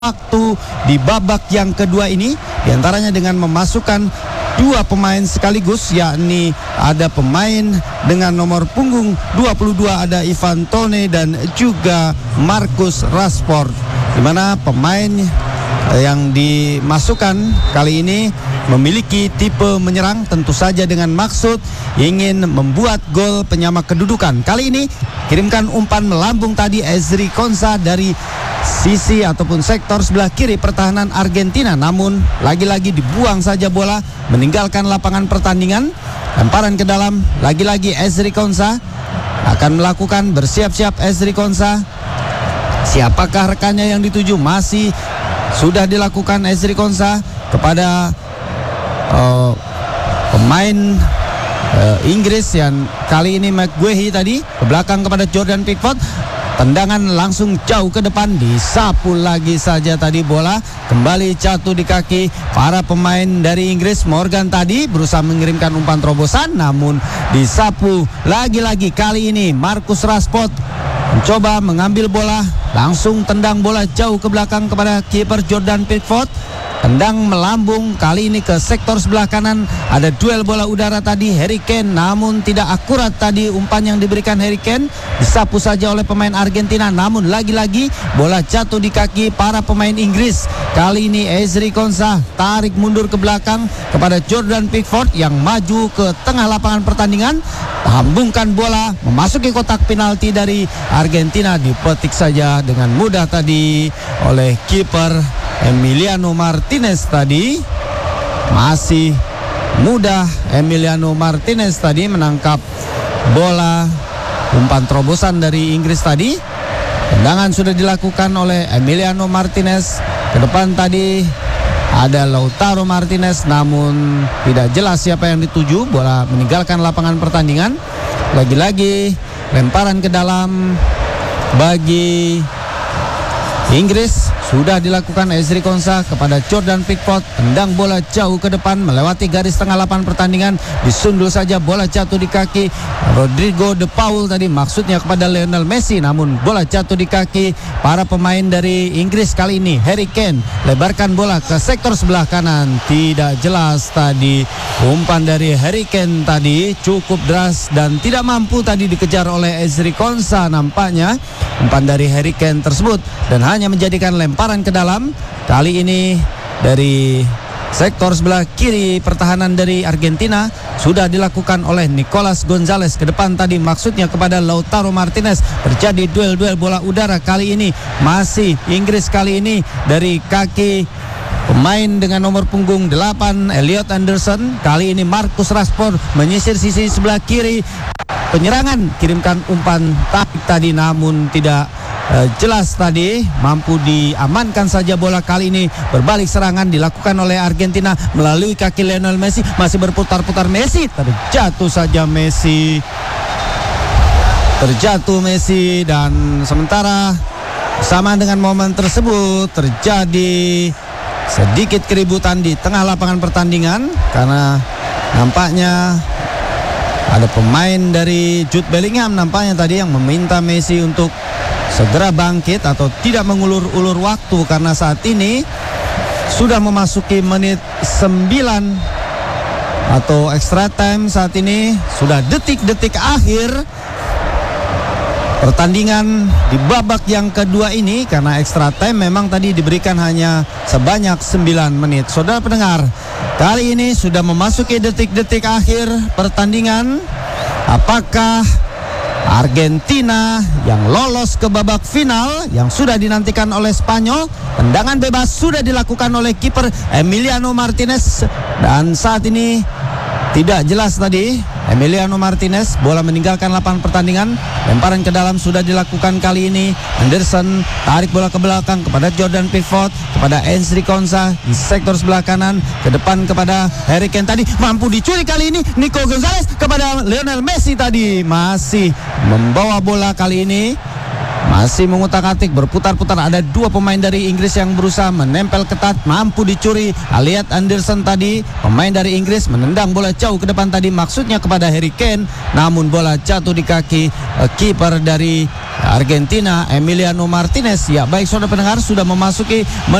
waktu di babak yang kedua ini, diantaranya dengan memasukkan dua pemain sekaligus, yakni ada pemain dengan nomor punggung 22 ada Ivan Toney dan juga Marcus Rashford, di mana pemain yang dimasukkan kali ini memiliki tipe menyerang, tentu saja dengan maksud ingin membuat gol penyama kedudukan. Kali ini kirimkan umpan melambung tadi Ezri Konsa dari sisi ataupun sektor sebelah kiri pertahanan Argentina, namun lagi-lagi dibuang saja bola meninggalkan lapangan pertandingan. Lemparan ke dalam, lagi-lagi Ezri Konsa akan melakukan, bersiap-siap Ezri Konsa. Siapakah rekannya yang dituju? Masih sudah dilakukan Ezri Konsa kepada pemain Inggris yang kali ini McGuehi tadi ke belakang kepada Jordan Pickford. Tendangan langsung jauh ke depan, disapu lagi saja tadi bola, kembali jatuh di kaki para pemain dari Inggris. Morgan tadi berusaha mengirimkan umpan terobosan, namun disapu lagi-lagi. Kali ini Marcus Rashford mencoba mengambil bola, langsung tendang bola jauh ke belakang kepada kiper Jordan Pickford. Tendang melambung, kali ini ke sektor sebelah kanan. Ada duel bola udara tadi, Harry Kane, namun tidak akurat tadi umpan yang diberikan Harry Kane. Disapu saja oleh pemain Argentina, namun lagi-lagi bola jatuh di kaki para pemain Inggris. Kali ini Ezri Konsa tarik mundur ke belakang kepada Jordan Pickford yang maju ke tengah lapangan pertandingan. Tambungkan bola memasuki kotak penalti dari Argentina, dipetik saja dengan mudah tadi oleh kiper Emiliano Martinez tadi. Masih mudah Emiliano Martinez tadi menangkap bola umpan terobosan dari Inggris tadi. Tendangan sudah dilakukan oleh Emiliano Martinez. Ke depan tadi ada Lautaro Martinez, namun tidak jelas siapa yang dituju. Bola meninggalkan lapangan pertandingan. Lagi-lagi lemparan ke dalam bagi Inggris. Sudah dilakukan Ezri Konsa kepada Jordan Pickford. Tendang bola jauh ke depan melewati garis tengah lapangan pertandingan. Disundul saja, bola jatuh di kaki Rodrigo De Paul tadi, maksudnya kepada Lionel Messi, namun bola jatuh di kaki para pemain dari Inggris. Kali ini Harry Kane lebarkan bola ke sektor sebelah kanan. Tidak jelas tadi umpan dari Harry Kane tadi, cukup deras dan tidak mampu tadi dikejar oleh Ezri Konsa nampaknya umpan dari Harry Kane tersebut, dan hanya menjadikan lemparan ke dalam. Kali ini dari sektor sebelah kiri pertahanan dari Argentina sudah dilakukan oleh Nicolas Gonzalez. Ke depan tadi maksudnya kepada Lautaro Martinez. Terjadi duel-duel bola udara. Kali ini masih Inggris, kali ini dari kaki pemain dengan nomor punggung 8 Elliot Anderson. Kali ini Marcus Rashford menyisir sisi sebelah kiri. Penyerangan, kirimkan umpan tarik tadi, namun tidak jelas tadi, mampu diamankan saja bola. Kali ini berbalik serangan dilakukan oleh Argentina melalui kaki Lionel Messi. Masih berputar-putar Messi, terjatuh saja Messi. Terjatuh Messi, dan sementara sama dengan momen tersebut terjadi sedikit keributan di tengah lapangan pertandingan karena nampaknya ada pemain dari Jude Bellingham nampaknya tadi yang meminta Messi untuk segera bangkit atau tidak mengulur-ulur waktu, karena saat ini sudah memasuki menit 9 atau extra time. Saat ini sudah detik-detik akhir pertandingan di babak yang kedua ini, karena extra time memang tadi diberikan hanya sebanyak 9 menit. Saudara pendengar, kali ini sudah memasuki detik-detik akhir pertandingan. Apakah Argentina yang lolos ke babak final yang sudah dinantikan oleh Spanyol? Tendangan bebas sudah dilakukan oleh kiper Emiliano Martinez, dan saat ini tidak jelas tadi Emiliano Martinez. Bola meninggalkan lapangan pertandingan. Lemparan ke dalam sudah dilakukan kali ini. Anderson tarik bola ke belakang kepada Jordan Pickford, kepada Ezri Konsa di sektor sebelah kanan. Ke depan kepada Harry Kane tadi, mampu dicuri kali ini Nico Gonzalez kepada Lionel Messi tadi. Masih membawa bola kali ini. Masih mengutak-atik, berputar-putar. Ada dua pemain dari Inggris yang berusaha menempel ketat, mampu dicuri. Elliot Anderson tadi, pemain dari Inggris, menendang bola jauh ke depan tadi, maksudnya kepada Harry Kane. Namun bola jatuh di kaki kiper dari Argentina, Emiliano Martinez. Ya, baik saudara pendengar, sudah memasuki